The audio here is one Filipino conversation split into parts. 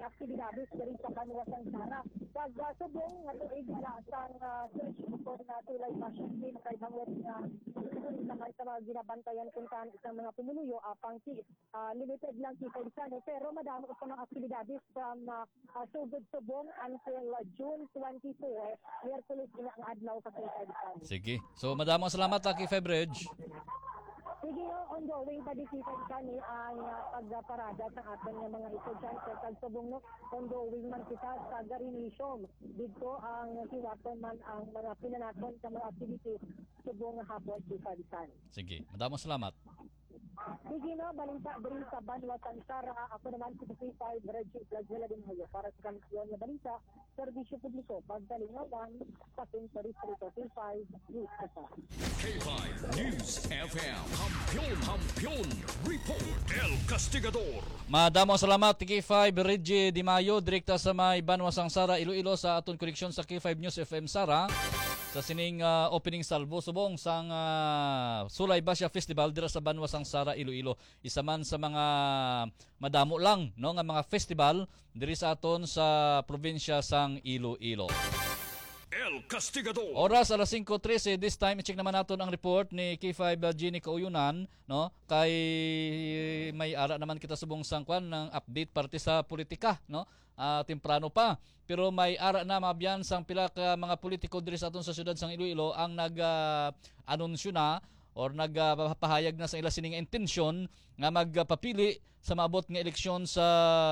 aktibidades diri sa Banwasang Sara. Pag subong nga tuig na sang search ko na tulay masyadin kay bangwat nga sa mga ginabantayan kung saan isang mga pumuluyo apang limited lang si Kalisano pero madami ko ng aktibidades from sugod subong until June 24, Miyerkules na ang adlaw sa Kalisano. Sige. So madamang salamat Kay Febridge. Sige, ongoing pa disipan kami ang pagparada sa aton nga mga estudyante kag subong no ongoing man kita sa garinisyong dito ang hiwaton man ang mga pinanaton sa mga activities subong hapon si Kalisan. Sige, madamang salamat. Sige no, balita diri sa Banwasang Sara. Ako naman si P5 Reggie Flagela din hayo para sa kampiyon nga balita, serbisyo publiko, pagdalingawan sa Pinto Distrito P5 News Kasa. K5 News FM, Kampiyon Report, El Castigador. Madamang salamat K5 Reggie Di Mayo, direkta sa may Banwasang Sara, Iloilo sa aton koneksyon sa K5 News FM Sara. Sa sining opening salvo subong sang Sulay Basya Festival dira sa Banwasang Sara, Iloilo. Isa man sa mga madamo lang no nga mga festival diri sa aton sa probinsya sang Iloilo. El Castigador. Oras alas 5:13 this time i-check naman naton ang report ni K5 Jenny Kauyunan no kay may ara naman kita subong sangkwan ng update parte sa politika no. Temprano pa pero may ara na mabyan sang pila ka mga politiko diri sa aton sa syudad sang Iloilo ang nag-anunsyo na or nagpahayag na sa ila sining intensyon nga magpapili sa maabot nga eleksyon sa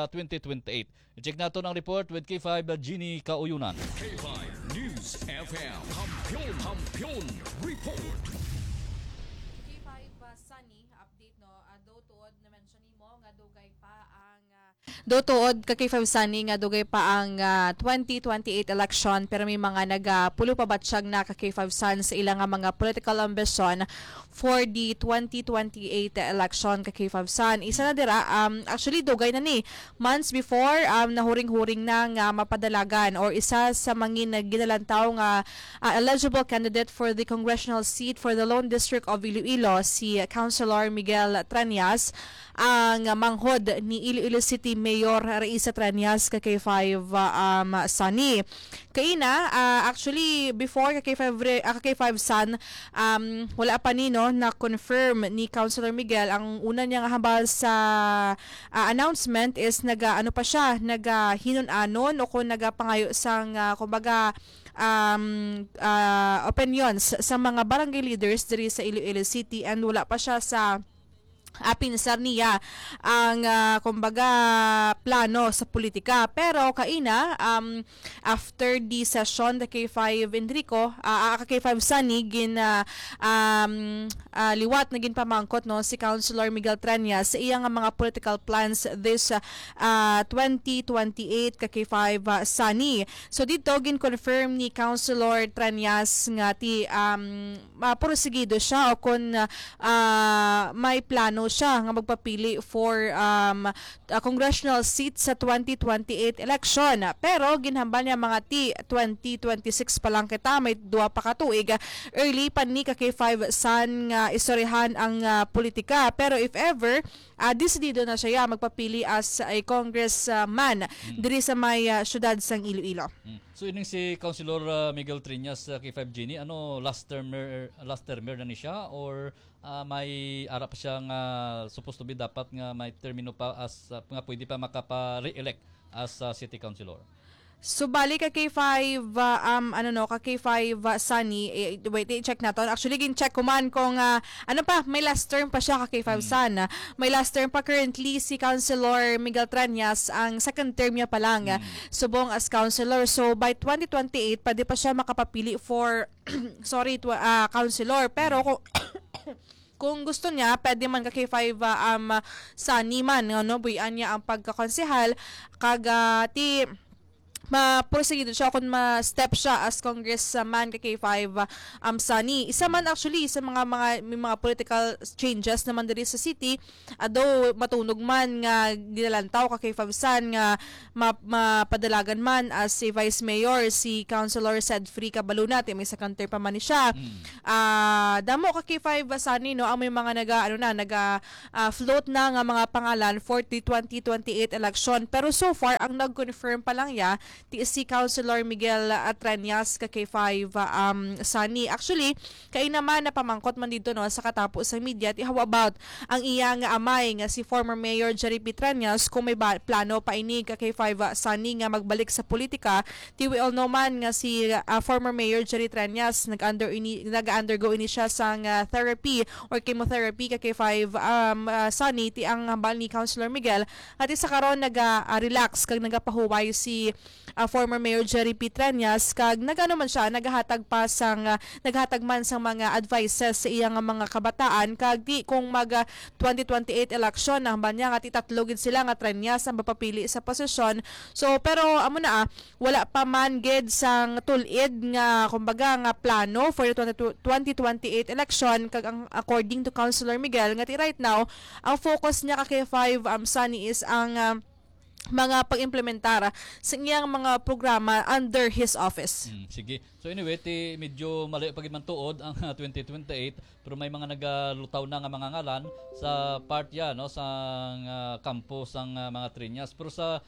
2028. I-check naton ang report with K5 Jenny Kauyunan. K5 News FM, Kampiyon Report. K5 Sunny update no, do tuod na mention nimo nga dugay pa ang do tuod ka K5 Sunny nga dugay pa ang 2028 election pero may mga nagapulo pa batsyag na ka K5 Sun sa ilang mga political ambition for the 2028 election ka K5 Sun. Isa na dira actually dugay na ni months before nahuring-huring na nga mapadalagan or isa sa mangin na ginalantaw nga eligible candidate for the congressional seat for the Lone District of Iloilo si Councilor Miguel Tranias ang manghod ni Iloilo City Mayor Raisa Tranias ka K5 Sunny. Kaina actually before ka K5 Sun wala pa ni no na confirm ni Councilor Miguel ang una niya nga hambal sa announcement is ano pa siya hinon-anon o kung nagapangayo sang kumbaga opinions sa mga barangay leaders diri sa Iloilo City and wala pa siya sa pinsar niya ang kumbaga plano sa politika pero kaina after the session the K5 Enrico K5 Sunny liwat na pamangkot no si Councilor Miguel Tranias sa iyang mga political plans this 2028 ka K5 Sunny. So dito confirm ni Councilor Tranias nga ti porosigido siya o kung may plano siya nga magpapili for congressional seat sa 2028 election. Pero ginhambal niya mga 2026 pa lang kita, may duwa pa katuig. Early pa ni ka K5 Sun nga istorihan ang politika. Pero if ever, decidido na siya magpapili as a congressman diri sa may syudad sang Iloilo. So ining si Councilor Miguel Triñas K5 Jenny, last termer na ni siya or may ara pa siya nga supposed to be dapat nga may termino pa as nga pwede pa makapa-re-elect as city councilor. So bali ka K5 ka K5 Sunny wait i-check naton. Actually gin-check ko man kung may last term pa siya ka K5 Sun. May last term pa currently si Councilor Miguel Tranias ang second term niya pa lang subong as councilor. So by 2028 pwede pa siya makapapili for councilor pero kung gusto niya, pwede man ka K5 Sunny man, buyan niya ang pagkakonsehal, ma-proceed siya kung ma-step siya as congressman kay K5 Sani. Isa man actually sa may mga political changes naman diri sa city, ado matunog man nga gilalantaw kay K5 San nga mapadalagan man as si Vice Mayor si Councilor Sedfrey Cabaluna, may second term pa man ni siya. Damo kay K5 Sani no ang may mga float na nga mga pangalan for the 2028 election, pero so far ang nag-confirm pa lang ya si Councilor Miguel Atranias kay 5 Sani. Actually, kay naman na pamangkot man dito no sa katapos sa media, how about ang iyang amay nga si former Mayor Jerry Petranias kung may plano pa ini kay 5 Sani nga magbalik sa politika. We all know man nga si former Mayor Jerry Petranias nag-undergo ini siya sang therapy or chemotherapy kay 5 Sani ti ang hambal ni Councilor Miguel at isa karon naga-relax kag nagapahuway si former Mayor Jerry Petranias kag nagano man siya naghatag man sang mga advices sa iyang mga kabataan kag di kung mag 2028 election na hambal niya nga titatlo gid sila nga Tranias ang mapapili sa posisyon. So pero amo na wala pa man gid sang tulid nga kumbaga nga plano for the 2028 election kag ang according to Councilor Miguel nga right now ang focus niya kay 5 Sani is ang mga pag-implementar sa iyang mga programa under his office. Sige. So anyway, medyo malayo pag tuod ang 2028 pero may mga nagalutaw na nga mga ngalan sa part no sa kampo sang mga Triñas. Pero sa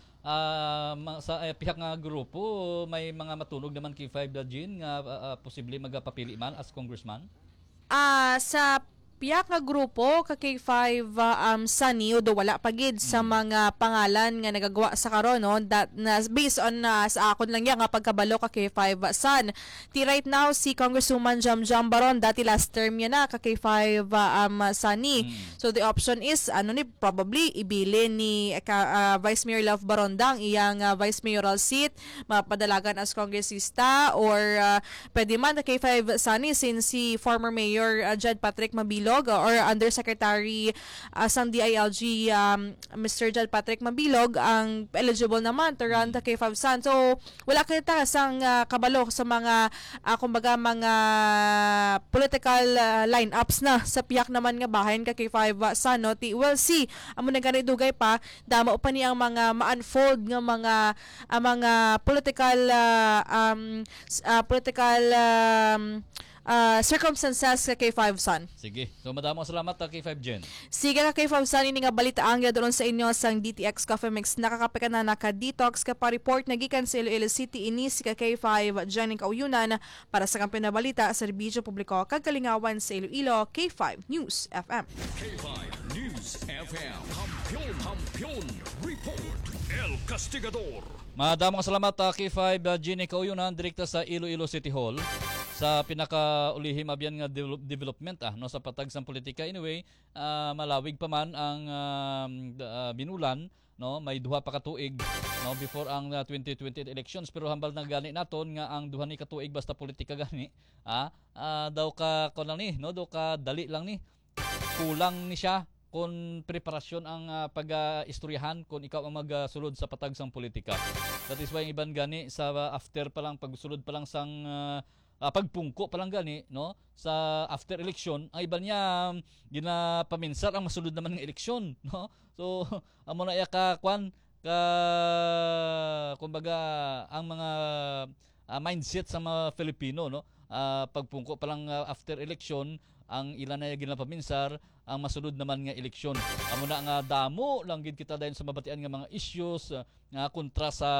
pihak nga grupo may mga matunog naman kay 5 Jean nga posible magapapili man as congressman. Sa piyak nga grupo kay 5 Sani do wala pagid sa mga pangalan nga nagagawa sa karon no that na based on sa akon lang nga pagkabalo kay 5 San. Ti right now si Congresswoman Jam Baron dati last term niya na kay 5 Sani. So the option is probably ibili ni Vice Mayor Love Barondang iyang vice mayoral seat mapadalagan as congressista or pwede man kay 5 Sani since si former Mayor Jed Patrick Mabilog or Undersecretary sang DILG Mr. Jed Patrick Mabilog ang eligible naman to run kay 5 San. So wala kita sang kabalo sa mga kumbaga mga political lineups na sa piyak naman nga bahin kay 5 San no. We'll see amo na gani dugay pa damo pa ni ang mga ma-unfold nga mga political circumstances kay 5 San. Sige. So madamong salamat kay 5 Jen. Sige kay 5 San ini nga balita ang doon sa inyo sang DTX Coffee Mix nakakape ka na naka-detox ka pa report nagikan sa Iloilo City ini si kay 5 Jenny Kauyunan para sa kampiyon na balita sa serbisyo publiko kag kalingawan sa Iloilo K5 News FM. K5 News FM. Hampion Report. El Castigador. Madamong salamat kay 5 Jenny Kauyunan direkta sa Iloilo City Hall sa pinakaulihim abyan nga development no sa patag sang politika. Anyway, malawig pa man ang binulan no, may duha pa ka tuig no before ang 2028 elections pero hambal na gani naton nga ang duha ni ka tuig basta politika gani daw ka kuno ni no daw ka dali lang ni kulang ni siya kung preparasyon ang pag-istoryahan kung ikaw ang magsulod sa patag sang politika. That is why iban gani sa after pa lang pagsulod pa lang sang pagpungko pa lang gani no sa after election ang iban niya ginapaminsar ang masulod naman ng eleksyon no. So amo na iya ka kumbaga ang mga mindset sa mga Filipino no pagpungko pa lang after election ang ilan na ginapaminsar ang masulod naman nga eleksyon. Amo na nga damo lang gid kita dayon sa mabatian nga mga issues nga kontra sa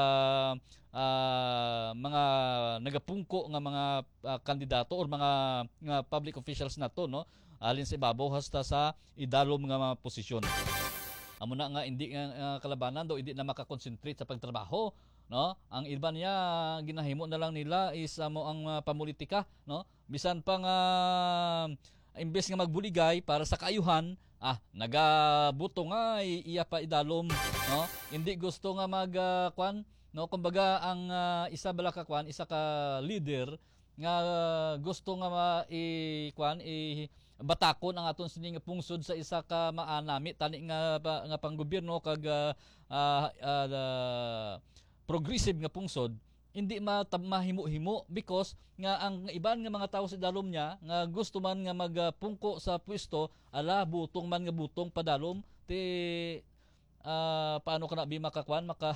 mga nagapungko nga mga kandidato or mga nga public officials nato no alin sa ibabaw hasta sa idalom nga mga posisyon. Amo na nga hindi nga kalabanan do hindi na makakonsentrate sa pagtrabaho no. Ang iba niya ginahimo na lang nila is amo ang pamulitika no. Bisan pa nga imbes nga magbuligay para sa kaayuhan nagabuto nga iya pa idalom no. Hindi gusto nga no kumbaga ang isa ka leader nga gusto nga batakon ang aton sini nga pungsod sa isa ka maanami tani nga panggobyerno kag progressive nga pungsod hindi mahimo-himo because nga ang iban nga mga tawo sa dalom niya nga gusto man nga magpungko sa pwesto ala butong man nga butong padalom ti paano ka na bi makakuan maka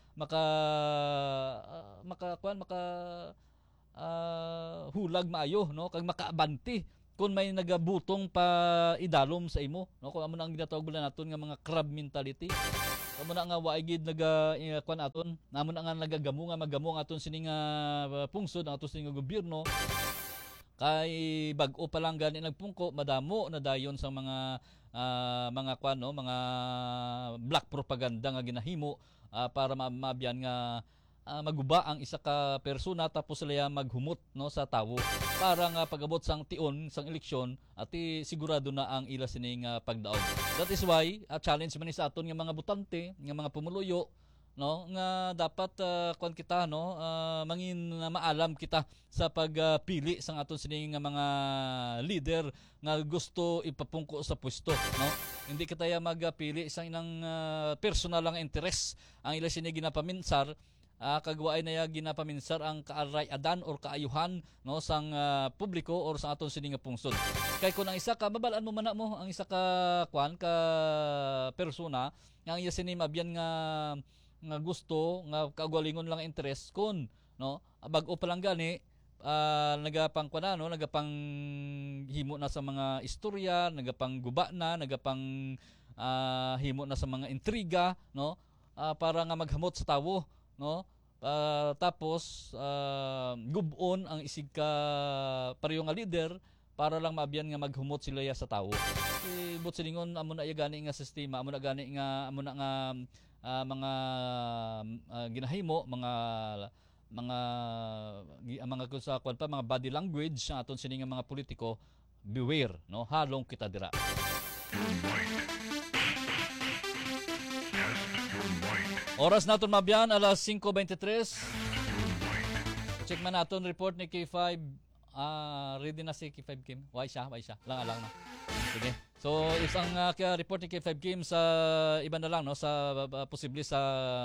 hulag maayo no kag makaabanti kung may nagabutong pa idalom sa imo no kung amo na ang ginatawag bala naton nga mga crab mentality amo na nga waay gid kuan aton amo na nga nagagamo nga magamo aton sini nga pungsod aton sini nga gobyerno kay bag-o pa lang gani nagpungko madamo na dayon sa mga kuan no mga black propaganda nga ginahimo para mabyan nga maguba ang isa ka persona tapos sila maghumot no sa tawo para nga pagabot sang tion sang eleksyon at sigurado na ang ila sining pagdaog. That is why challenge man ni sa aton nga mga butante nga mga pumuluyo no nga dapat kuan kita no mangin maalam kita sa pagpili sang aton sining nga mga leader nga gusto ipapungko sa pwesto no hindi kita magpili sang inang personal lang interes ang ila sini ginapaminsar kagwaay na ginapaminsar ang kaarayadan or kaayuhan no sang publiko or sa aton sini nga pungsod kay kun ang isa ka babalaan mo man mo ang isa ka kuan ka persona nga iya sini mabyan nga gusto nga kagwalingon lang interes kun no bag-o pa lang gani nagapang kuan no nagapang himo na sa mga istorya nagapang guba na nagapang himo na sa mga intriga no para nga maghamot sa tawo no tapos gubon ang isig ka pareho nga leader para lang mabyan nga maghumot sila sa tawo but silingon amo na gani nga sistema amo na gani nga amo na nga mga ginahimo mga kusakuan pa mga body language sa aton sini nga mga politiko beware no halong kita dira. Oras naton mabyan alas 5:23. Check man naton report ni K5. Ready na si K5 Kim. Why siya? Lang na. Sige. So isang report ni K5 Kim sa iba na lang no sa posible sa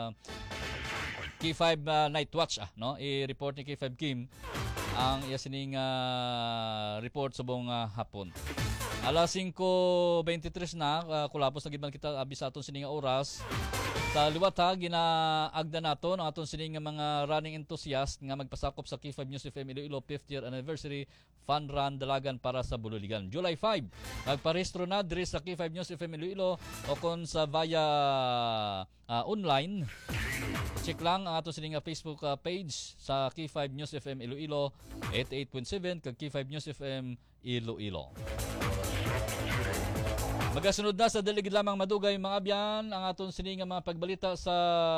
K5 Night Watch no i-report ni K5 Kim ang iya sining report subong hapon. Alas 5:23 na kulapos na giban kita abi sa aton sining oras. Sa liwat ginaagda nato ang aton sining mga running enthusiast nga magpasakop sa K5 News FM Iloilo 5th year anniversary fun run dalagan para sa Buloligan. July 5, magparehistro na diri sa K5 News FM Iloilo o kon sa via online. Check lang ang aton sining Facebook page sa K5 News FM Iloilo 88.7 kag K5 News FM Iloilo. Magasunod na sa daligid lamang madugay mga abyan ang aton sini nga mga pagbalita sa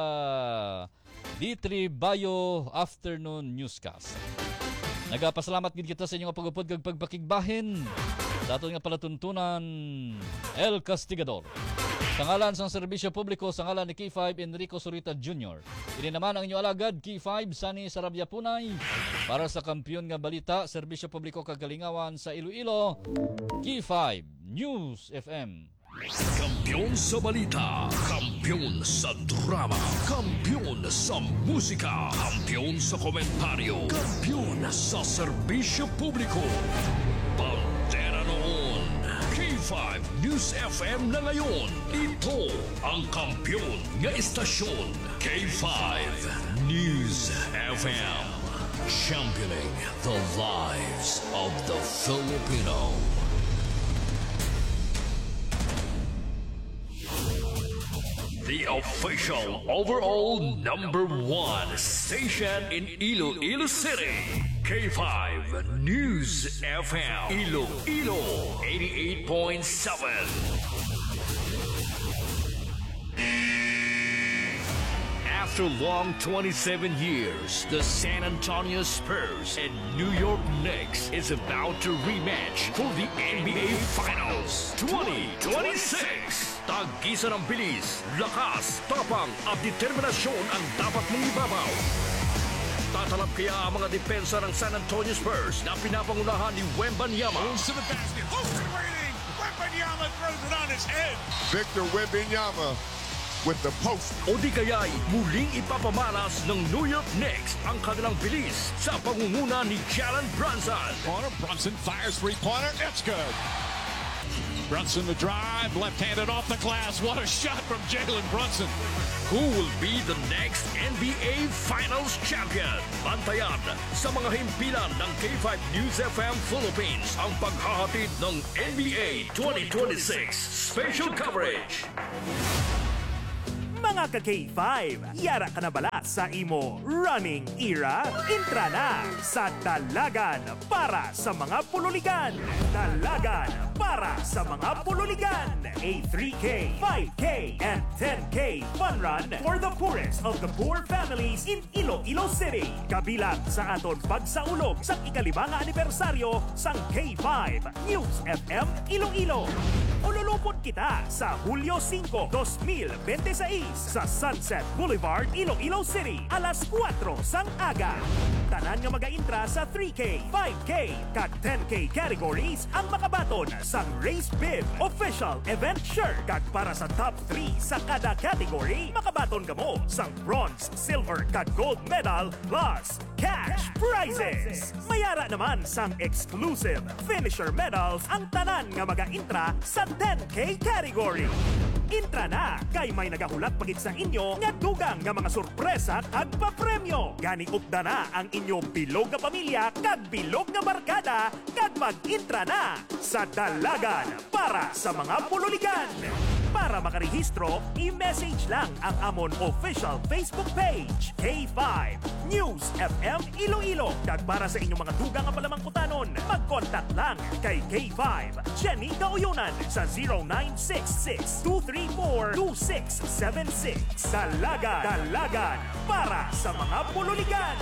D3 Bayo Afternoon Newscast. Nagapasalamat gid kita sa inyong pagupod kag pagpakigbahin sa aton nga palatuntunan El Castigador. Sa ngalan sa serbisyo publiko sa ngalan ni K5 Enrico Zurita Jr. Ini naman ang inyong alagad K5 Sani Sarabia Punay para sa kampiyon nga balita serbisyo publiko kagalingawan sa Iloilo K5 News FM. Kampiyon sa balita, kampiyon sa drama, kampiyon sa musika, kampiyon sa komentaryo, kampiyon sa serbisyo publiko. Pantera noon, K5 News FM na ngayon. Ito ang kampiyon nga istasyon, K5 News FM. Championing the lives of the Filipino. The official overall #1 station in Iloilo City. K5 News FM. Iloilo 88.7. After long 27 years, the San Antonio Spurs and New York Knicks is about to rematch for the NBA Finals 2026. Tag-isa ng bilis, lakas, tapang at determinasyon ang dapat mong ibabaw. Tatalab kaya ang mga depensa ng San Antonio Spurs na pinapangunahan ni Wembanyama. Moves to the basket, hoops and waiting. Wembanyama throws it on his head. Victor Wembanyama with the post. O di kaya'y muling ipapamalas ng New York Knicks ang kanilang bilis sa pangunguna ni Jalen Brunson. Corner, Brunson fires three-pointer. It's good. Brunson the drive, left-handed off the glass. What a shot from Jalen Brunson. Who will be the next NBA Finals champion? Bantayan sa mga himpilan ng K5 News FM Philippines ang paghahatid ng NBA 2026 special coverage. Mga ka-K5, yara ka na bala sa imo running era? Intra na sa Dalagan para sa mga pululigan. Dalagan para sa mga pululigan. A 3K, 5K, and 10K fun run for the poorest of the poor families in Iloilo City. Kabilang sa aton pagsaulog sa ika-5 anibersaryo sang K5 News FM Iloilo. Ululupot kita sa Hulyo 5, 2026 sa Sunset Boulevard, Iloilo City, alas 4 sang aga. Tanan nga mag-intra sa 3K, 5K, kag 10K categories ang makabaton sang Race Bib Official Event Shirt. Kag para sa top 3 sa kada category, makabaton ka mo sang bronze, silver, kag gold medal plus cash prizes. Mayara naman sang exclusive finisher medals ang tanan nga mag-intra sa 10K category. Intra na kay may nagahulat pagit sa inyo nga dugang nga mga sorpresa kag papremyo. Gani upda na ang inyo bilog nga pamilya kag bilog nga barkada kag mag-intra na sa Dalagan para sa mga pululigan. Para makarehistro, i-message lang ang amon official Facebook page, K5 News FM Iloilo. Kag para sa inyong mga dugang nga palamangkutanon, mag-contact lang kay K5 Jenny Kauyunan sa 0966-234-2676. Dalagan para sa mga pululigan.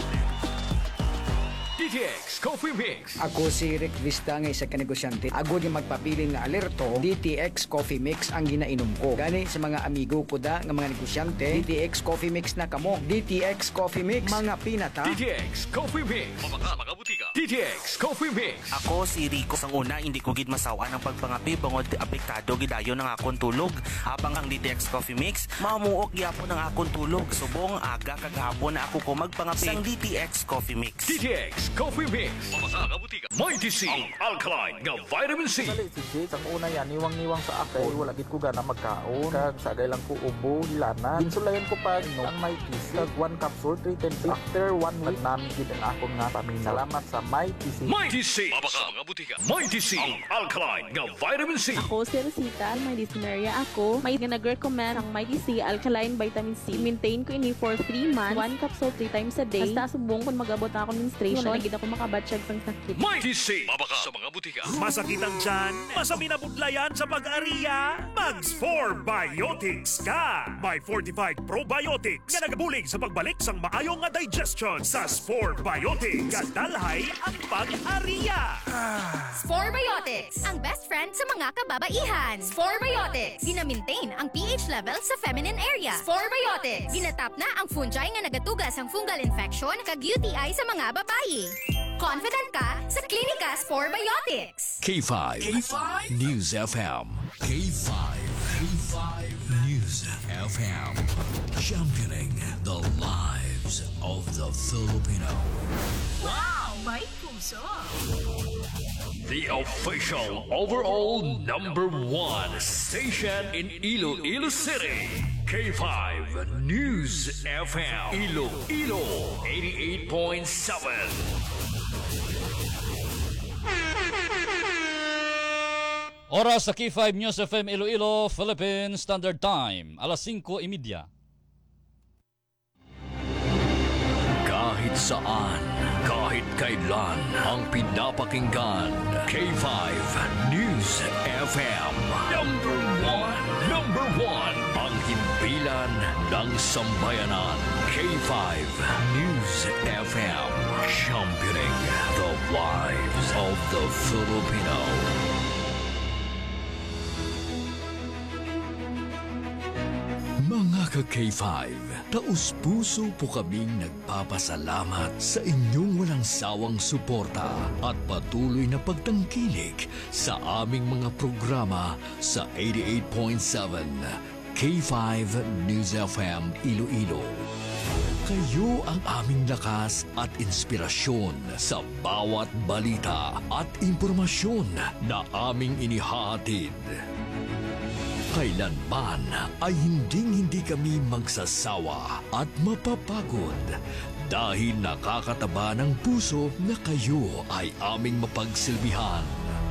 DTX Coffee Mix. Ako si Rick Vista nga isa ka negosyante. Ako di magpabilin nga alerto, DTX Coffee Mix ang ginainom ko. Gani sa mga amigo ko da nga mga negosyante, DTX Coffee Mix na kamo. DTX Coffee Mix, mga pinata. DTX Coffee Mix. Mga butika. DTX Coffee Mix. Ako si Rico. Sang una, hindi ko gid masawa ng pagpangapi bangod apektado gidayon ng akong tulog. Habang ang DTX Coffee Mix, mamuok gyapon ng akong tulog. Subong aga kagahapon na ako ko magpangapi sang DTX Coffee Mix. DTX Coffee Mix. Mga butika. Mighty C. Alkaline nga vitamin C. Dali si Jay, ang una yan, niwang-niwang sa akin. Wala gid ko gana magkaon. Kag sagay lang ko ubo, hilana. Ginsulayan ko pa ang Mighty C. Kag 1 capsule, 3 times. After 1 week, namin gid ang akong nga paminaw. Salamat sa Mighty C. Mighty C. Mga butika. Mighty C. Alkaline nga vitamin C. Ako si Rosita, may dyspnea ako. May nag-recommend ang Mighty C Alkaline Vitamin C. Maintain ko ini for 3 months. 1 capsule 3 times a day. Basta subong kung mag-abot na ako menstruation. Nagigit ako makabatsyag sang sakit. Mighty C. Mabaka sa mga butika. Masakit ang tiyan, masami na budlayan sa pag-ariya, Mags 4 Biotics ka! May fortified probiotics nga nagabulig sa pagbalik sang maayong nga digestion sa Spore Biotics. Kadalhay ang pag-ariya! Spore Biotics, ang best friend sa mga kababaihan. Spore Biotics, gina-maintain ang pH level sa feminine area. Spore Biotics, ginatap na ang fungi nga nagatugas ang fungal infection kag UTI sa mga babayi. Confident ka sa Klinika Spore Biotics. K5. News FM. K5. News FM. Championing the lives of the Filipino. Wow, may puso! The official overall #1 station in Iloilo City. K5 News FM. Iloilo 88.7. Oras sa K5 News FM Iloilo, Philippine Standard Time, alas 5:30. Kahit saan, kahit kailan, ang pinapakinggan. K5 News FM. Number one, ang himpilan ng sambayanan. K5 News FM. Championing the lives of the Filipino. Mga ka-K5, taus-puso po kaming nagpapasalamat sa inyong walang sawang suporta at patuloy na pagtangkilik sa aming mga programa sa 88.7 K5 News FM Iloilo. Kayo ang aming lakas at inspirasyon sa bawat balita at impormasyon na aming inihahatid. Kailanman ay hindi kami magsasawa at mapapagod dahil nakakataba ng puso na kayo ay aming mapagsilbihan.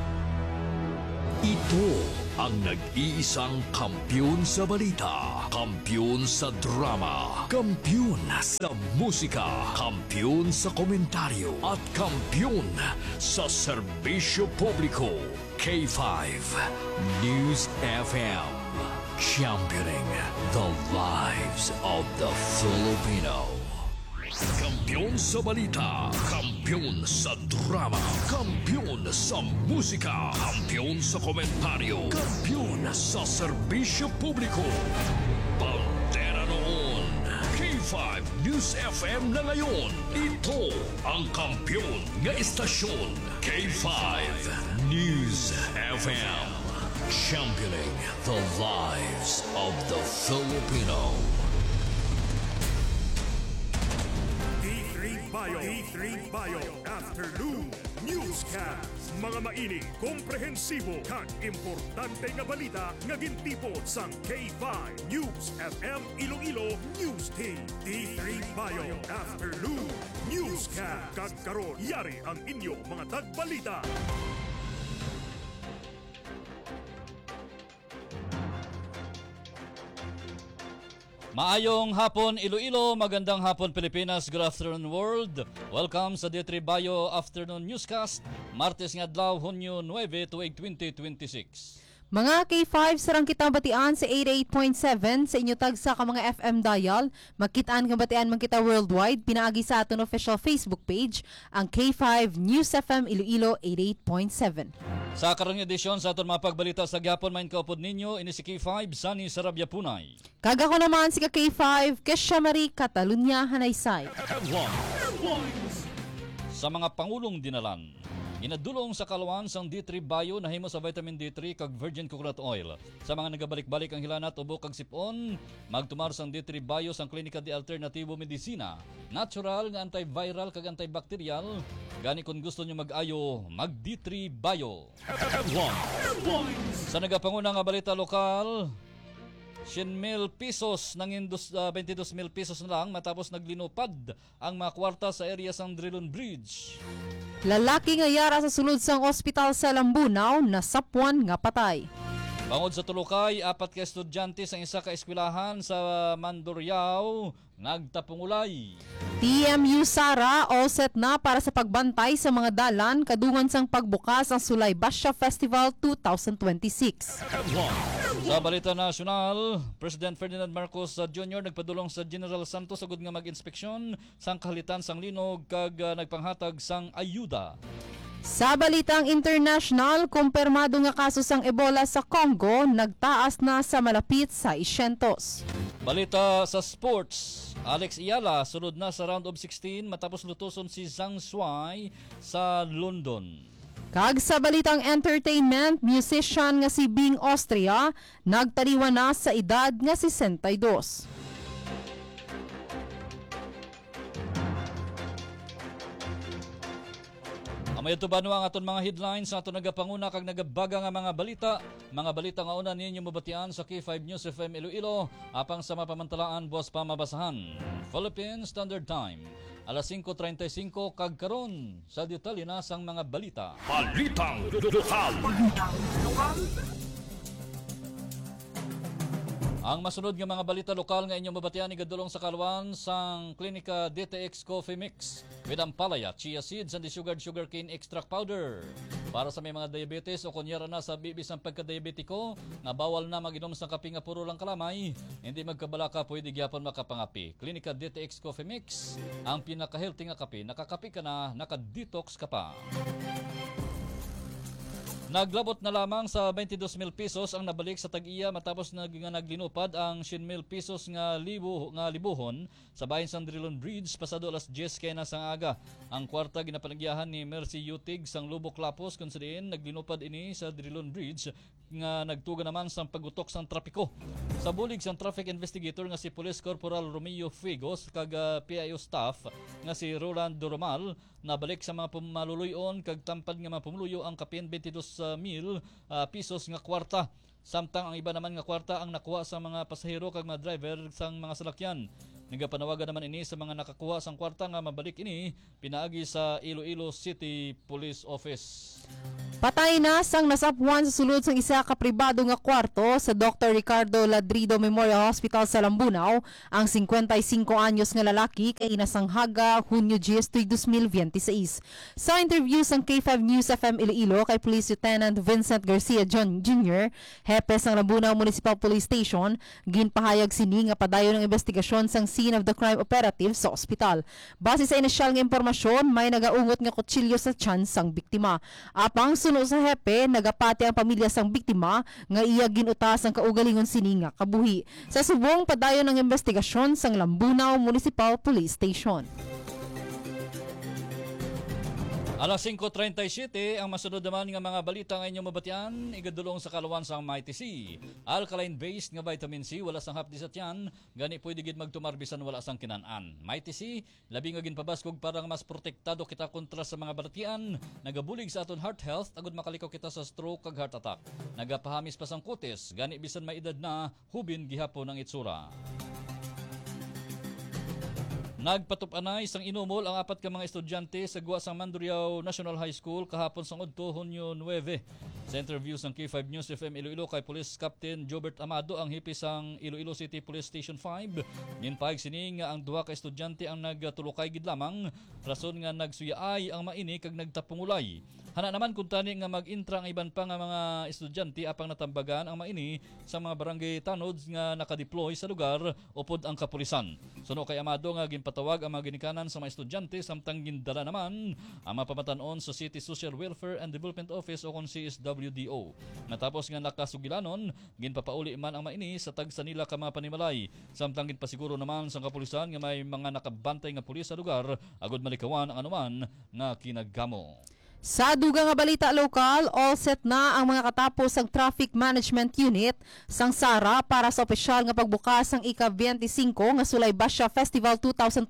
Ito ang nag-iisang kampiyon sa balita, kampiyon sa drama, kampiyon sa musika, kampiyon sa komentaryo, at kampiyon sa serbisyo publiko. K5 News FM, championing the lives of the Filipino. Kampiyon sa balita, kampiyon sa drama, kampiyon sa musika, kampiyon sa komentaryo, kampiyon sa serbisyo publiko. Bandera noon, K5 News FM na ngayon. Ito ang kampiyon nga istasyon, K5 News FM, championing the lives of the Filipino. D3 Bio Afternoon Newscast. Mga mainit, komprehensibo kag importante nga balita nga gintipon sang K5 News FM Iloilo News Team. D3 Bio Afternoon Newscast. Kag karon yari ang inyo mga tagbalita. Maayong hapon Iloilo, magandang hapon Pilipinas, good afternoon world. Welcome sa D3 Bio Afternoon Newscast, Martes nga adlaw, Hunyo 9, tuig 2026. Mga K5, sarang kitang batian sa 88.7 sa inyo tag sa ka mga FM dial. Magkitaan kang batian man kita worldwide, pinaagi sa aton official Facebook page, ang K5 News FM Iloilo 88.7. Sa karong edisyon sa aton mga pagbalita sa gyapon main kaupod ninyo, ini si K5 Sunny Sarabia Punay. Kaga ko naman si K5 Kesha Marie Catalunya Hanaysay. Sa mga pangulong dinalan, inadulong sa kaluan sang D3 Bio na himo sa vitamin D3 kag virgin coconut oil. Sa mga nagabalik-balik ang hilanat ubo kag sipon, magtumar sang D3 Bio sang klinika di alternatibo medisina. Natural nga antiviral kag antibacterial. Gani kung gusto nyo mag-ayo, mag D3 Bio. Sa nagapanguna nga balita lokal, 100,000 pesos ng 22,000 pesos na lang matapos naglinupad ang mga kwarta sa area sang Drilon Bridge. Lalaki nga yara sa sulod sang ospital sa Lambunaw na sapwan nga patay. Bangod sa tulukay, 4 ka estudyante sa isa ka eskwelahan sa Mandurriao nagtapungulay. TMU Sara all set na para sa pagbantay sa mga dalan kadungan sang pagbukas ang Sulay Basya Festival 2026. Sa balita nasyonal, President Ferdinand Marcos Jr. nagpadulong sa General Santos sagud nga mag-inspeksyon sang kahalitan sang linog kag nagpanghatag sang ayuda. Sa balitang international, kumpirmado nga kaso sang Ebola sa Congo nagtaas na sa malapit sa 600. Balita sa sports, Alex Ayala sulod na sa round of 16 matapos lutuson si Zhang Shuai sa London. Kag sa balitang entertainment, musician nga si Bing Austria nagtaliwan na sa edad nga 62. Amay ito ba ang aton mga headlines sa aton nagapanguna kag nagabaga nga mga balita. Mga balita nga una ninyo mabatian sa K5 News FM Iloilo apang sa mapamantalaan buwas pa mabasahan. Philippine Standard Time, alas 5:35 kag karon sa detalye na sang mga balita. Balitang lokal. Ang masunod nga mga balita lokal nga inyong mabatian igadulong sa kaluan sang klinika DTX Coffee Mix with ampalaya, chia seeds and sugar cane extract powder. Para sa may mga diabetes o kunyara na sa bibis ang pagka-diabetiko nga bawal na mag-inom sa kape nga puro lang kalamay, hindi magkabalaka pwede gyapon makapangapi. Klinika DTX Coffee Mix, ang pinaka-healthy nga kape. Nakakape ka na, naka-detox ka pa. Naglabot na lamang sa 22,000 pesos ang nabalik sa tag-iya matapos naglinupad ang 100,000 pesos nga libuhon sa bahin sang Drilon Bridge pasado alas 10 kay nasang aga. Ang kwarta ginapanagyahan ni Mercy Yutig sang Lubok Lapos kung saan naglinupad ini sa Drilon Bridge nga nagtuga naman sang pagutok sang trapiko. Sa bulig sang traffic investigator nga si Police Corporal Romeo Figos kag PIO staff nga si Roland Doromal nabalik sa mga pumaluluyon kag tampad nga mga pumuluyo ang kapin 22,000 pesos nga kwarta. Samtang ang iba naman nga kwarta ang nakuha sa mga pasahero kag mga driver sang mga salakyan. Nagapanawagan naman ini sa mga nakakuha sang kwarta nga mabalik ini pinaagi sa Iloilo City Police Office. Patay na sang nasapuan sa sulod sang isa ka pribado nga kwarto sa Dr. Ricardo Ladrido Memorial Hospital sa Lambunaw ang 55 anyos nga lalaki kay inasanghaga Hunyo 10, 2026. Sa interview sang K5 News FM Iloilo kay Police Lieutenant Vincent Garcia Jr., hepe sang Lambunaw Municipal Police Station, ginpahayag sini nga padayon ng investigasyon sang scene of the crime operative sa ospital. Base sa inisyal nga impormasyon, may nagaungot nga kutsilyo sa tiyan sang biktima. Apang suno sa hepe, nagapati ang pamilya sang biktima nga iya ginutas ang kaugalingon sini nga kabuhi. Sa subong padayon ng investigasyon sang Lambunaw Municipal Police Station. Alas 5:37 ang masunod naman nga mga balita nga inyong mabatian, igadulong sa kaluwan sang Mighty C. Alkaline-based nga vitamin C, wala sang hapdi sa tiyan, gani pwede gid magtumarbisan wala sang kinanan. Mighty C, labi nga ginpabaskog para mas protektado kita kontra sa mga balatian, nagabulig sa aton heart health, agud makalikaw kita sa stroke kag heart attack. Nagapahamis pa sang kutis, gani bisan may edad na, hubin gihapon ang itsura. Nagpatupanay sang inumol ang apat ka mga estudyante sa guwa sang Mandurriao National High School kahapon sang Udto, Hunyo 9. Sa interview sang K5 News FM Iloilo kay Police Captain Jobert Amado ang hipi sang Iloilo City Police Station 5, ginpahig sini nga ang duha ka estudyante ang nagtulokay gid lamang, rason nga nagsuyaay ang maini kag nagtapungulay. Hana naman kung tani nga mag-intra ang iban pa nga mga estudyante apang natambagan ang maini sa mga barangay tanods nga nakadeploy sa lugar upod ang kapulisan. Suno kay Amado nga ginpatawag ang mga ginikanan sa mga estudyante samtang gindala naman ang mapamatanon sa City Social Welfare and Development Office o kung CSWDO. Natapos nga nakasugilanon, ginpapauli man ang maini sa tagsa nila ka mga panimalay. Samtang ginpasiguro naman sa kapulisan nga may mga nakabantay nga pulis sa lugar agud malikawan ang anuman nga kinagamo. Sa dugang nga balita lokal, all set na ang mga katapos ang Traffic Management Unit sang Sara para sa opisyal nga pagbukas ang ika-25 nga Sulay Basya Festival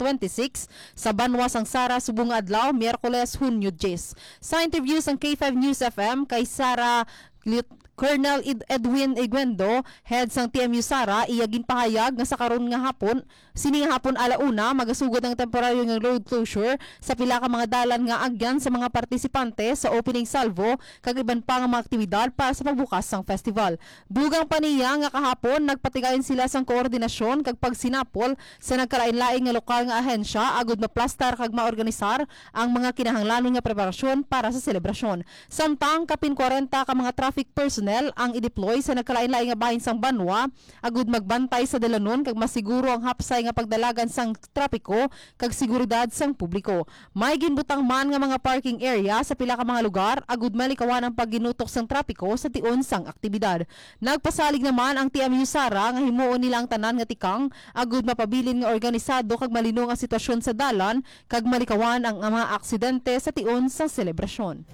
2026 sa Banwa sang Sara subong adlaw Miyerkules Hunyo 10. Sa interview sang K5 News FM kay Sara Colonel Edwin Iguendo, head sang TMU Sara, iya ginpahayag nga sa karon nga hapon, sini nga hapon alauna magasugod ang temporaryo nga road closure sa pila ka mga dalan nga agyan sa mga partisipante sa opening salvo kag iban pa nga mga aktibidad para sa pagbukas sang festival. Dugang paniya nga kahapon nagpatigayon sila sang koordinasyon kag pagsinapol sa nagkalain-laing nga lokal nga ahensya agud maplastar kag maorganisar ang mga kinahanglanon nga preparasyon para sa selebrasyon. Samtang kapin 40 ka mga traffic personnel ang i-deploy sa nagkalain-laing nga bahin sang Banwa agud magbantay sa dalanon kag masiguro ang hapsay nga pagdalagan sang trapiko kag seguridad sang publiko. May ginbutang man nga mga parking area sa pila ka mga lugar agud malikawan ang pagginutok sang trapiko sa tion sang aktibidad. Nagpasalig naman ang TMU Sara nga himuon nila ang tanan nga tikang agud mapabilin nga organisado kag malinong ang sitwasyon sa dalan kag malikawan ang mga aksidente sa tion sang selebrasyon.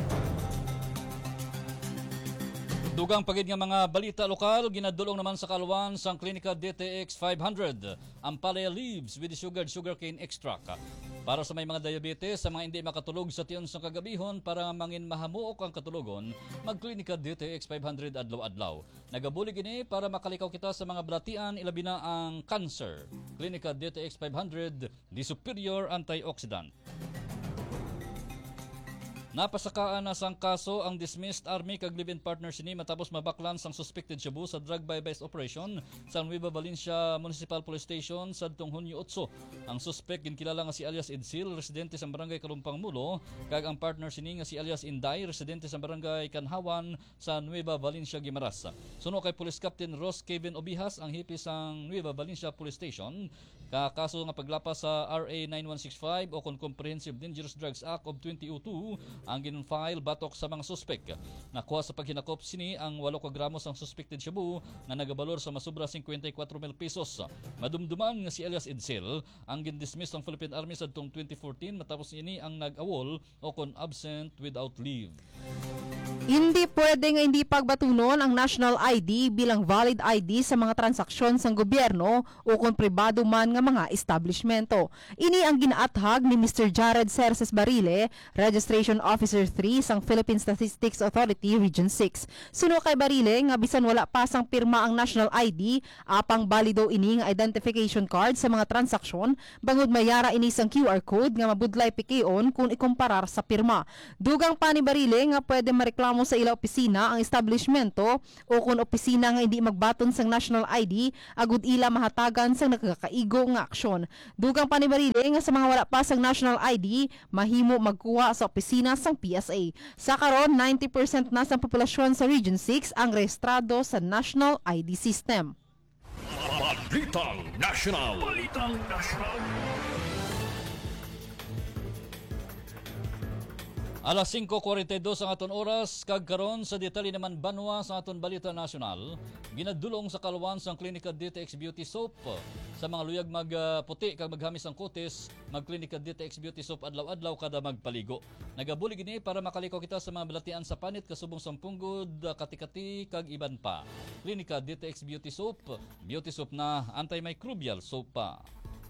Dugang pagid nga mga balita lokal, ginadulong naman sa kaluwan sang Klinika DTX 500 ang Palea Leaves with sugarcane extract. Para sa may mga diabetes, sa mga hindi makatulog sa tiyon sa kagabihon para mangin mahamuok ang katulogon, mag-Klinika DTX 500 adlaw-adlaw. Nagabulig ini para makalikaw kita sa mga balatian ilabi na ang cancer. Klinika DTX 500, the superior antioxidant. Napasakaan na sang kaso ang dismissed army kag live-in partner sini matapos mabaklan sang suspected shabu sa drug buy-based operation sa Nueva Valencia Municipal Police Station sa Hunyo 8. Ang suspect ginkilala nga si alias Edsil, residente sa barangay Kalumpang Mulo, kag ang partner sini nga si alias Inday, residente sa barangay Kanhawan sa Nueva Valencia, Guimaras. Suno kay Police Captain Ross Kevin Obihas, ang hipi sang Nueva Valencia Police Station, Kaso nga paglapas sa RA 9165 o kon Comprehensive Dangerous Drugs Act of 2002 ang ginfile batok sa mga suspek. Nakuha sa paghinakop sini ang 8 ka gramos ang suspected shabu na nagabalor sa masubra 54,000 pesos. Madumduman nga si Elias Edsel ang gindismiss ng Philippine Army sa 2014 matapos ini ang nag-awol o kon absent without leave. Hindi pwede nga hindi pagbatunon ang national ID bilang valid ID sa mga transaksyon sa gobyerno o kung pribado man nga mga establishmento. Ini ang ginaathag ni Mr. Jared Cerces Barile, Registration Officer 3 sang Philippine Statistics Authority Region 6. Suno kay Barile nga bisan wala pa sang pirma ang national ID, apang balido ini nga identification card sa mga transaksyon bangod mayara ini sang QR code nga mabudlay pikeon kung ikumparar sa pirma. Dugang pa ni Barile nga pwede mareklamo sa ila opisina ang establishmento o kung opisina nga hindi magbaton sang national ID agud ila mahatagan sang nakakaigo nga aksyon. Dugang pa ni Barile nga sa mga wala pa sang national ID mahimo magkuha sa opisina sang PSA. Sa karon 90% na sang populasyon sa Region 6 ang rehistrado sa national ID system. Balitang National. Alas 5:42 ang aton oras, kag karon sa detalye naman banwa sa aton balita nasyonal. Ginadulong sa kalwan sang Klinika DTX Beauty Soap. Sa mga luyag magputi kag maghamis ang kutis, magklinika DTX Beauty Soap adlaw-adlaw kada magpaligo. Nagabuli gini para makaliko kita sa mga balatian sa panit kasubong sampunggod, kati-kati kag iban pa. Klinika DTX Beauty Soap na antimicrobial soap pa.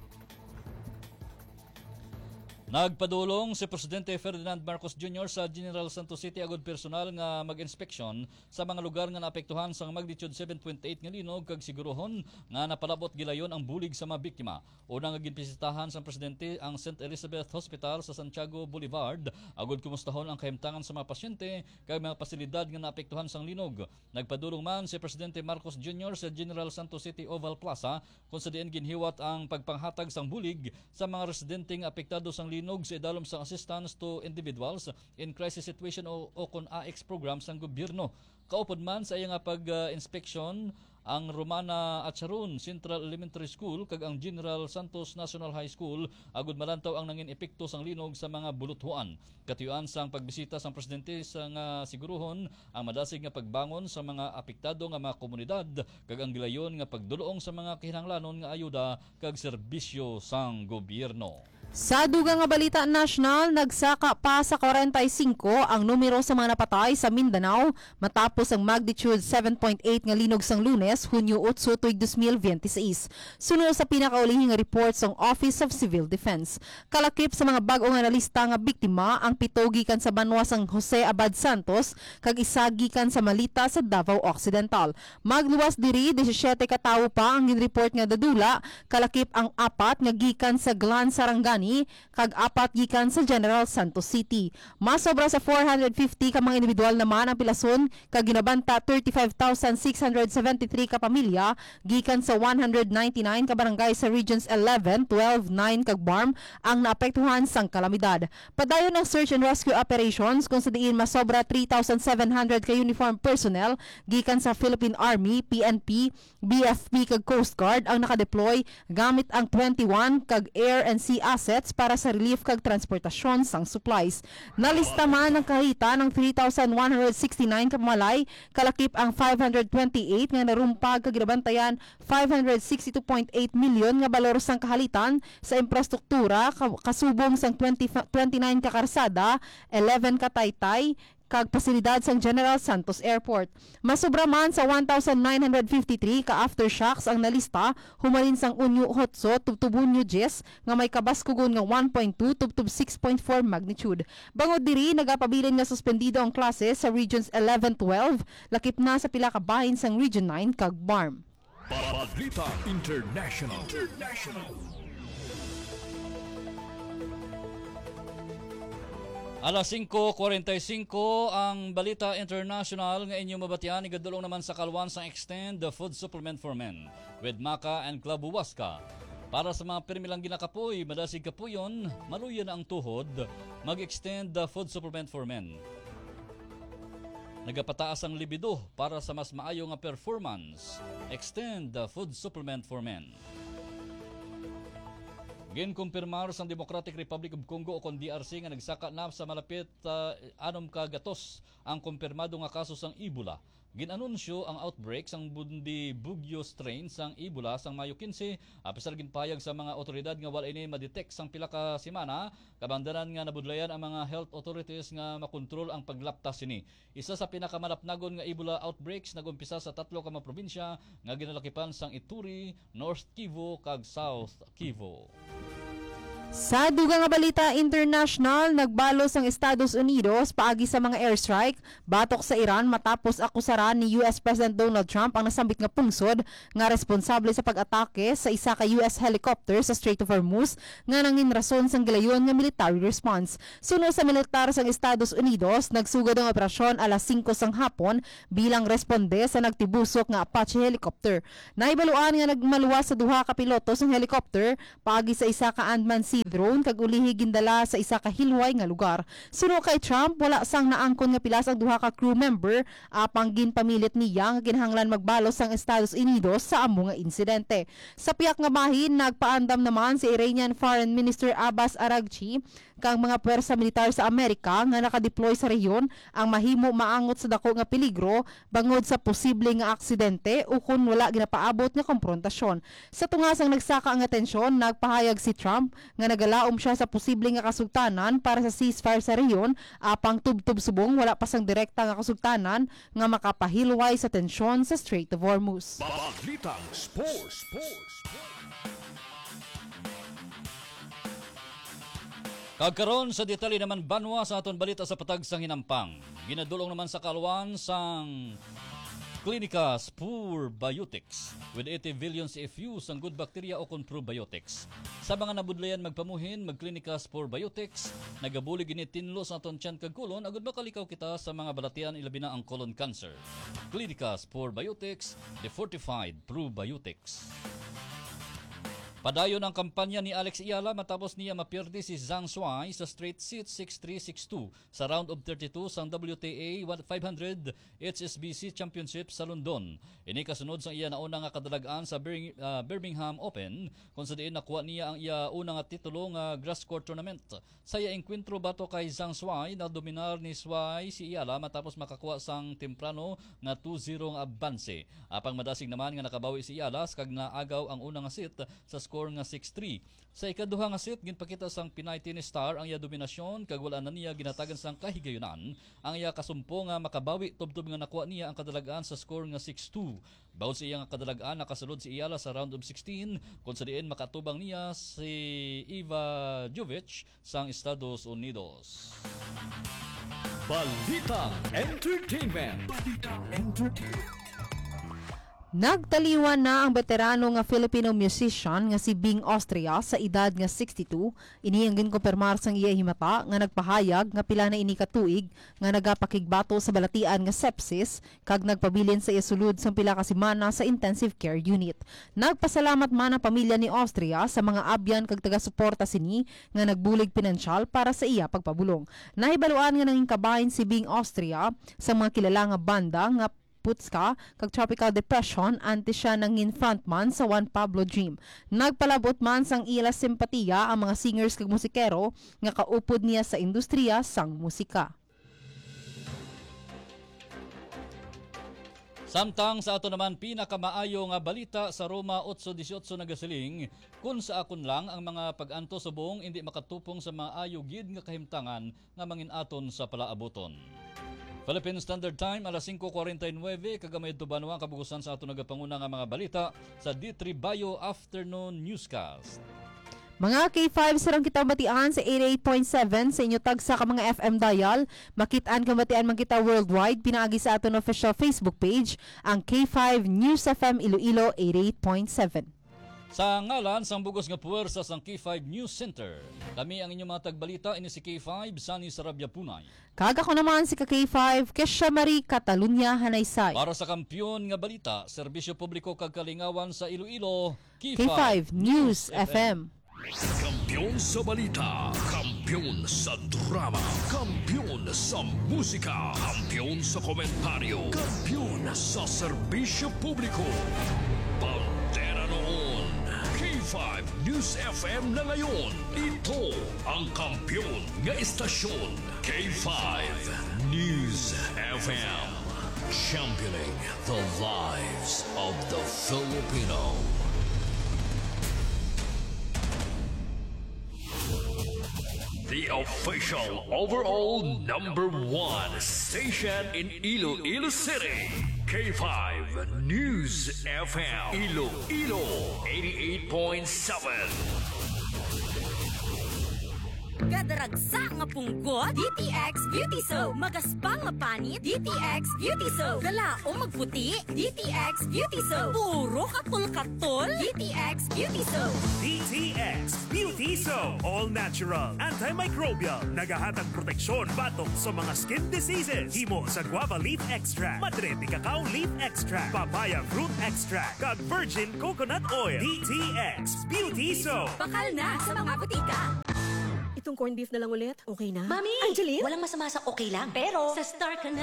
Nagpadulong si Presidente Ferdinand Marcos Jr. sa General Santos City agud personal nga mag-inspeksyon sa mga lugar nga naapektuhan sa magnitude 7.8 nga linog kag sigurohon nga napalabot gilayon ang bulig sa mga biktima. Una nga ginbisitahan sa Presidente ang St. Elizabeth Hospital sa Santiago Boulevard agud kumustahon ang kahimtangan sa mga pasyente kag mga pasilidad nga naapektuhan sang linog. Nagpadulong man si Presidente Marcos Jr. sa General Santos City Oval Plaza kung sa diin ginhiwat ang pagpanghatag sang bulig sa mga residente nga apektado sang linog sa idalom sa assistance to individuals in crisis situation o kon AX program sang gobyerno. Kaupod man sa iya nga pag-inspeksyon ang Romana Acharon Central Elementary School kag ang General Santos National High School agud malantaw ang nangin epekto sang linog sa mga buluthuan. Katuyuan sang pagbisita sang presidente sa nga siguruhon ang madasig nga pagbangon sa mga apektado nga mga komunidad kag ang gilayon nga pagduloong sa mga kinahanglanon nga ayuda kag serbisyo sang gobyerno. Sa dugang nga balita national, nagsaka pa sa 45 ang numero sa mga napatay sa Mindanao matapos ang magnitude 7.8 nga linog sang Lunes, Hunyo 8, tuig 2026. Sunod sa pinakaulihing report sa Office of Civil Defense. Kalakip sa mga bag-o nga nalista nga biktima ang 7 gikan sa banwa sang Jose Abad Santos kag 1 gikan sa Malita sa Davao Occidental. Magluwas diri 17 ka tawo pa ang ginreport nga dadula, kalakip ang 4 nga gikan sa Glan Sarangani kag 4 gikan sa General Santos City. Masobra sa 450 ka mga individual naman ang pilason kag ginabanta 35,673 ka pamilya gikan sa 199 ka barangay sa Regions 11, 12, 9 kag BARM ang naapektuhan sang kalamidad. Padayon ng search and rescue operations kung sa diin masobra 3,700 ka uniform personnel gikan sa Philippine Army, PNP, BFP kag Coast Guard ang nakadeploy gamit ang 21 kag air and sea assets para sa relief kag transportasyon sang supplies. Nalista man ang kahita ng 3,169 ka malay, kalakip ang 528 nga narumpag kag ginabantayan 562.8 milyon nga balor sang kahalitan sa infrastruktura kasubong sang 29 ka karsada, 11 ka taytay kag pasilidad sang General Santos Airport. Masobra man sa 1,953 ka aftershocks ang nalista humalin sang Unyo 8 tubtub Unyo 10 nga may kabaskugon nga 1.2 tubtub 6.4 magnitude. Bangod diri nagapabilin nga suspendido ang klase sa Regions 11-12 lakip na sa pila ka bahin sang Region 9 kag BARM. Balita International. Alas 5:45 ang balita international nga inyong mabatian. Igadulong naman sa kalwan sa Extend the Food Supplement for Men with Maca and Club Huasca. Para sa mga permilang ginakapoy, madasig kapuyon, maluyan ang tuhod, mag-extend the food supplement for men. Nagapataas ang libido para sa mas maayo nga performance. Extend the food supplement for men. Ginkumpirmar sa Democratic Republic of Congo o kon DRC nga nagsaka na sa malapit 6 ka gatos ang kumpirmado nga kaso sang Ebola. Ginanunsyo ang outbreak sang bundi bugyo strain sang Ebola sang Mayo 15, apisar ginpayag sa mga otoridad nga wala ini ma-detect sang pila ka semana, kabandaran nga nabudlayan ang mga health authorities nga makontrol ang paglaptas ini. Isa sa pinakamalapnagon nga Ebola outbreaks nagumpisa sa 3 ka mga probinsya nga ginalakipan sang Ituri, North Kivu kag South Kivu. Sa dugang nga balita international, nagbalos ang Estados Unidos paagi sa mga airstrike batok sa Iran matapos akusaran ni US President Donald Trump ang nasambit nga pungsod nga responsable sa pag-atake sa isa ka US helicopter sa Strait of Hormuz nga nangin rason sang gilayon nga military response. Suno sa militar sang Estados Unidos, nagsugod ang operasyon alas 5 sang hapon bilang responde sa nagtibusok nga Apache helicopter. Naibaluan nga nagmaluwas sa duha ka piloto sang helicopter paagi sa isa ka unmanned sea drone kag ulihi gindala sa isa ka hilway nga lugar. Suno kay Trump, wala sang naangkon nga pilas ang duha ka crew member apang ginpamilit niya nga kinahanglan magbalos sang Estados Unidos sa amo nga insidente. Sa piyak nga bahin, nagpaandam naman si Iranian Foreign Minister Abbas Araghchi kang mga puwersa militar sa Amerika nga nakadeploy sa rehiyon ang mahimo maangot sa dako nga peligro bangod sa posible nga aksidente o kung wala ginapaabot nga konfrontasyon. Sa tungasang nagsaka ang atensyon, nagpahayag si Trump nga nagalaom siya sa posible nga kasugtanan para sa ceasefire sa rehiyon apang tubtub subong wala pa sang direkta nga kasugtanan nga makapahilway sa tensyon sa Strait of Hormuz. Balitang Sports. Kagkaron sa detalye naman banwa sa aton balita sa patag sang hinampang. Ginadulong naman sa kalwan sang Clinica Spur Biotics with 80 billion CFU sang good bacteria o kon probiotics. Sa mga nabudlayan magpamuhin, mag-Clinica Spur Biotics, nagabuli gini tinlo sa aton tiyan kag kolon, agud makalikaw kita sa mga balatian ilabi na ang colon cancer. Clinica Spur Biotics, the fortified probiotics. Padayon ang kampanya ni Alex Ayala matapos niya mapirdi si Zhang Shuai sa straight seat 6-3, 6-2 sa round of 32 sa WTA 500 HSBC Championship sa London. Ini kasunod sa iya nauna nga kadalagaan sa Birmingham Open kung sa diin nakuha niya ang iya una nga titulo nga grass court tournament. Sa iya enkwentro bato kay Zhang Shuai na dominar ni Shuai si Ayala matapos makakuha sang temprano nga 2-0 nga advance. Apang madasig naman nga nakabawi si Ayala kag naagaw ang una nga set sa score nga 6-3. Sa ikaduha nga set, ginpakita sang Pinay Tennis Star ang iya dominasyon kag wala na niya ginatagan sang kahigayunan. Ang iya kasumpo nga makabawi tubtob nga nakuha niya ang kadalagaan sa score nga 6-2. Bawod sa iya nga kadalagaan nakasulod si Ayala sa round of 16 kung sa diin makatubang niya si Eva Jovic sang Estados Unidos. Balitang Entertainment. Nagtaliwan na ang veterano nga Filipino musician nga si Bing Austria sa edad nga 62. Ini ang ginkumpirmar sang iya himata nga nagpahayag nga pila na ini ka tuig nga nagapakigbato sa balatian nga sepsis kag nagpabilin sa iya sulod sang pila ka semana sa intensive care unit. Nagpasalamat man ang pamilya ni Austria sa mga abyan kag taga-suporta sini nga nagbulig pinansyal para sa iya pagpabulong. Nahibaluan nga nanging kabahin si Bing Austria sa mga kilala nga banda nga Putska kag Tropical Depression antes siya nangin frontman sa Juan Pablo Dream. Nagpalabot man sang ila simpatiya ang mga singers kag musikero nga kaupod niya sa industriya sang musika. Samtang sa ato naman pinakamaayo nga balita sa Roma 8:18 nagasiling, kun sa akon lang ang mga pag-anto subong hindi makatupong sa maayo gid nga kahimtangan nga mangin aton sa palaaboton. Philippine Standard Time alas 5:49 kagamay tubanwa ang kabugusan sa ato nagapanguna nga mga balita sa D3 Bio Afternoon Newscast. Mga K5 sarang kita batian sa 88.7 sa inyo tagsa ka mga FM dial. Makitaan ka batian man kita worldwide. Pinaagi sa aton official Facebook page ang K5 News FM Iloilo 88.7. Sa ngalan sang bugos nga puwersa sang K5 News Center, kami ang inyong mga tagbalita ini si K5 Sunny Sarabia Punay. Kaga ko naman si K5 Kesha Marie Catalunya Hanaysay. Para sa kampiyon nga balita, serbisyo publiko kag kalingawan sa Iloilo, K5 News FM. Kampiyon sa balita, kampiyon sa drama, kampiyon sa musika, kampiyon sa komentaryo, kampiyon sa serbisyo publiko. Pantera noon, K5 News FM na ngayon. Ito ang kampiyon nga istasyon. K5 News FM. Championing the lives of the Filipino. The official overall #1 station in Iloilo City. K5 News FM. Iloilo 88.7. Kadaragsa nga punggot, DTX Beauty Soap. Magaspang nga panit, DTX Beauty Soap. Galaong magputi, DTX Beauty Soap. Puro katol-katol, DTX Beauty Soap. DTX Beauty Soap. All natural, antimicrobial, nagahatag proteksyon batok sa mga skin diseases. Himo sa guava leaf extract, madrete cacao leaf extract, papaya fruit extract, kag virgin coconut oil. DTX Beauty Soap. Bakal na sa mga butika. Itong corned beef na lang ulit, okay na? Mami! Angeline? Walang masama sa okay lang, pero sa Star ka na.